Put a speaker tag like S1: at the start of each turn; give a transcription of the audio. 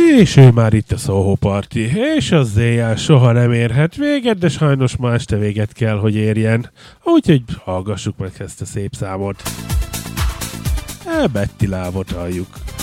S1: És ő már itt a Soho Party, és az éjjel soha nem érhet véget, de sajnos ma este véget kell, hogy érjen. Úgyhogy hallgassuk meg ezt a szép számot. Betty Love-ot halljuk.